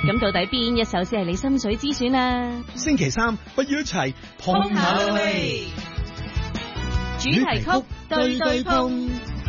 咁到底邊一首先係你心水之選啊？ 星期三不如一齊碰下嚟， 主題曲對對碰。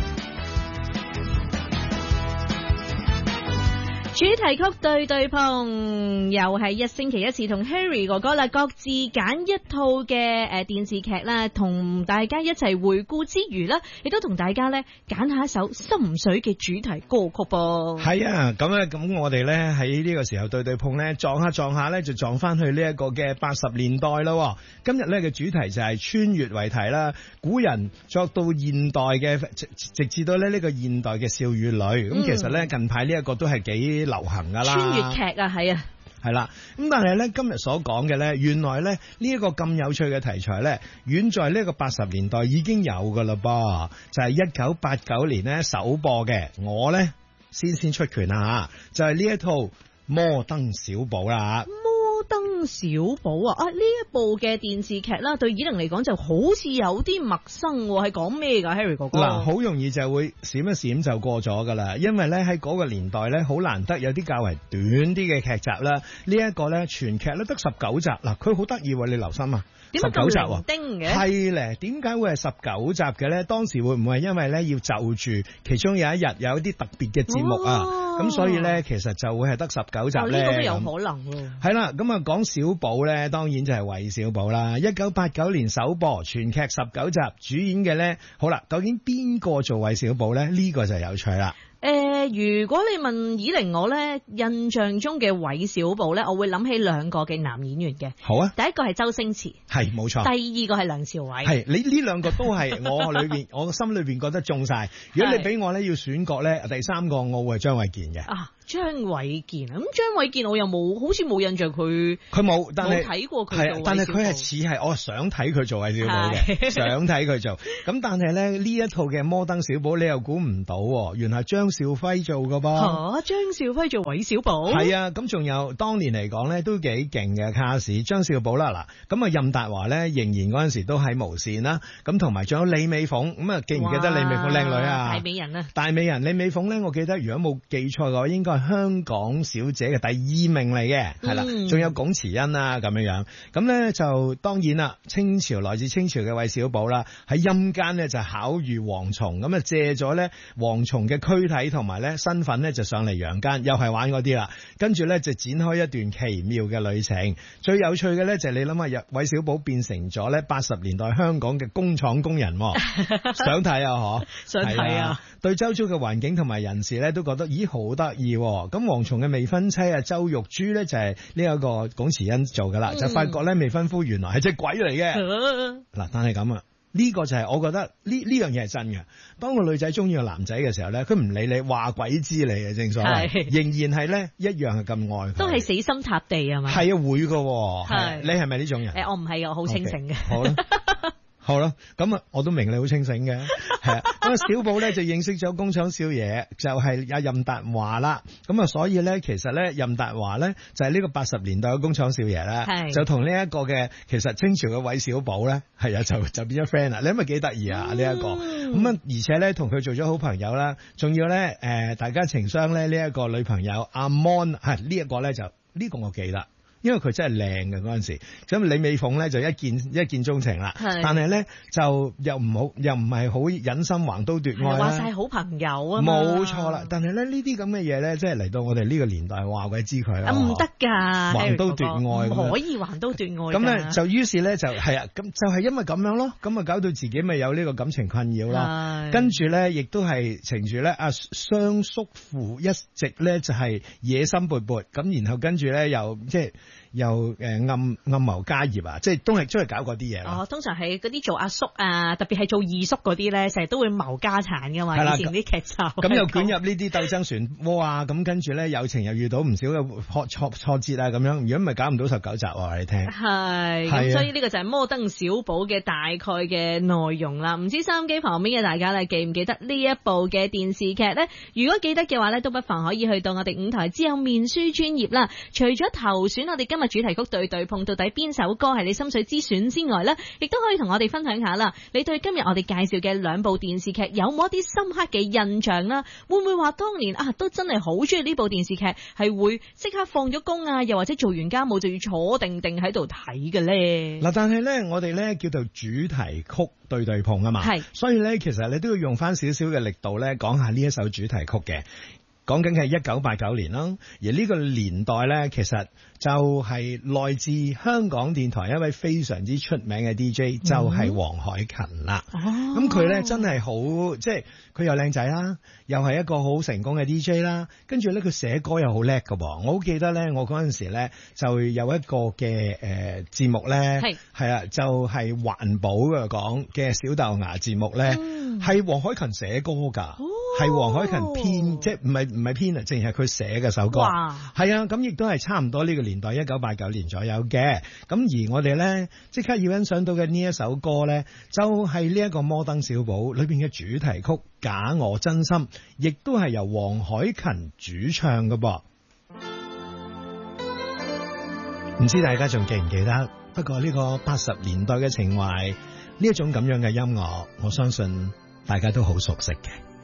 主題曲對對碰，又係一星期一次同 Harry 哥哥啦，各自揀一套嘅電視劇啦，同大家一齊回顧之餘啦，亦都同大家咧揀下一首心水嘅主題歌曲噃。 係啊，咁我哋咧喺呢個時候對對碰咧撞下咧就撞翻去呢一個嘅80年代咯。今日咧嘅主題就係穿越為題啦，古人作到現代嘅，直至到咧呢個現代嘅少與女。咁其實咧近排呢一個都係幾流行噶啦， 穿越劇啊，係啊， 係啦。咁但係咧今日所講嘅咧，原來咧呢一個咁有趣嘅題材咧，遠在呢個80年代已經有噶啦噃，就係1989年咧首播嘅。我咧先出拳啦吓，就係呢一套《摩登小寶》啦。 摩登小寶啊！呢一部嘅電視劇啦，對爾能嚟講就好似有啲陌生喎，係講咩噶 Harry 哥哥？ 嗱，好容易就會閃一閃就過咗噶啦，因為咧喺嗰個年代咧，好難得有啲較為短啲嘅劇集啦。呢一個咧全劇咧得19集，嗱佢好得意喎，你留心啊！ 點解咁零丁嘅？ 係咧，點解會係19集嘅咧？當時會唔會係因為咧要就住其中有一日有一啲特別嘅節目啊？咁所以咧其實就會係得19集咧。 呢個都有可能喎。 係啦，咁啊講小寶咧，當然就係韋小寶啦。1989年首播，全劇19集，主演嘅咧，好啦，究竟邊個做韋小寶咧？呢個就有趣啦。 如果你問以玲我咧，印象中嘅韋小寶咧，我會諗起兩個嘅男演員嘅。 好啊， 第一個係周星馳， 係冇錯。 第二個係梁朝偉， 係你呢兩個都係我裏邊，我心裏邊覺得中晒。如果你俾我咧要選角咧，第三個我會係張衛健嘅。啊， 張衛健，咁張衛健我又冇，好似冇印象佢冇，但係冇睇過佢做。 但係佢係似係，我想睇佢做韋小寶嘅，想睇佢做。咁但係咧呢一套嘅摩登小寶，你又估唔到，原來張兆輝做噶噃。 張兆輝做韋小寶？係啊，咁仲有當年嚟講咧都幾勁嘅卡士，張兆寶啦嗱，咁啊任達華咧仍然嗰陣時都喺無線啦，咁同埋仲有李美鳳，咁啊記唔記得李美鳳靚女啊？ 大美人啊！ 大美人李美鳳咧，我記得如果冇記錯嘅話，應該係香港小姐嘅第2名嚟嘅，係啦，仲有龔慈恩啊咁樣樣，咁咧就當然啦，來自清朝嘅韋小寶啦，喺陰間咧就巧遇蝗蟲，咁啊借咗咧蝗蟲嘅軀體同埋咧身份咧就上嚟陽間，又係玩嗰啲啦，跟住咧就展開一段奇妙嘅旅程。最有趣嘅咧就係你諗下，韋小寶變成咗咧80年代香港嘅工廠工人，想睇啊嗬？ 想睇啊！ 對周遭嘅環境同埋人士咧都覺得咦好得意。咁蝗蟲嘅未婚妻啊周玉珠咧就係呢一個龔慈恩做噶啦，就發覺咧未婚夫原來係隻鬼嚟嘅。嗱，但係咁啊，呢個就係我覺得呢樣嘢係真嘅。當個女仔中意個男仔嘅時候咧，佢唔理你話鬼知你嘅，正所謂，仍然係咧一樣係咁愛佢，都係死心塌地係嘛？係啊，會噶。係你係咪呢種人？我唔係，我好清醒嘅。好啦。好啦，咁啊，我都明你好清醒嘅，係啊。咁啊，小寶咧就認識咗工廠少爺，就係阿任達華啦。咁啊，所以咧，其實咧，任達華咧就係呢個80年代嘅工廠少爺啦，就同呢一個嘅其實清朝嘅韋小寶咧，係啊，就變咗 friend 啦。你係咪幾得意啊？呢一個咁啊，而且咧同佢做咗好朋友啦，仲要咧大家情商咧呢一個女朋友阿 Mon 係呢一個咧就呢個我記得。因為佢真係靚嘅嗰陣時，咁李美鳳咧就一見鍾情啦，但係咧就又唔係好忍心橫刀奪愛啦，話晒好朋友啊嘛，冇錯啦。但係咧呢啲咁嘅嘢咧，即係嚟到我哋呢個年代話鬼知佢啊，唔得㗎，橫刀奪愛唔可以橫刀奪愛。咁咧就於是咧就係啊，咁就係因為咁樣咯，咁啊搞到自己咪有呢個感情困擾啦。跟住咧亦都係情住咧阿雙叔父一直咧就係野心勃勃，咁然後跟住咧又即係。又暗謀家業啊！即係都係出嚟搞嗰啲嘢啦。通常係嗰啲做阿叔啊，特別係做二叔嗰啲咧，成日都會謀家產噶嘛。以前啲劇集咁又捲入呢啲鬥爭漩渦啊！咁跟住咧友情又遇到唔少嘅挫折啊！咁樣如果唔係搞唔到19集啊！你聽係咁，所以呢個就係摩登小寶嘅大概嘅內容啦。唔知收音機旁邊嘅大家咧記唔記得呢一部嘅電視劇咧？如果記得嘅話咧，都不妨可以去到我哋5台之後面書專頁啦。除咗投選我哋哋今日主題曲對對碰到底邊首歌係你心水之選之外呢，亦都可以同我哋分享下啦。你對今日我哋介紹嘅兩部電視劇有冇一啲深刻嘅印象啦？會唔會話當年都真係好中意呢部電視劇，係會即刻放咗工啊，又或者做完家務就要坐定定喺度睇嘅咧？ 嗱，但係咧我哋咧叫做主題曲對對碰啊嘛，係，所以咧其實你都要用翻少少嘅力度咧講下呢一首主題曲嘅。講緊係1989年啦，而呢個年代呢，其實就係來自香港電台一位非常之出名嘅 DJ，就係黃凱芹啦。咁佢呢真係好，即係佢又靚仔啦，又係一個好成功嘅 DJ 啦。跟住呢，佢寫歌又好叻㗎喎。我好記得呢，我嗰陣時呢就有一個嘅節目呢，係啊，就係環保嘅講嘅小豆芽節目呢，係黃凱芹寫歌㗎。係黃凱芹編，即係唔係編啊，淨係佢寫嘅首歌。係啊，咁亦都係差唔多呢個年代，1989年左右嘅。咁而我哋咧即刻要欣賞到嘅呢一首歌咧，就係呢一個摩登小寶裏邊嘅主題曲《假我真心》，亦都係由黃凱芹主唱嘅噃。唔知大家仲記唔記得？不過呢個80年代嘅情懷，呢一種咁樣嘅音樂，我相信大家都好熟悉嘅。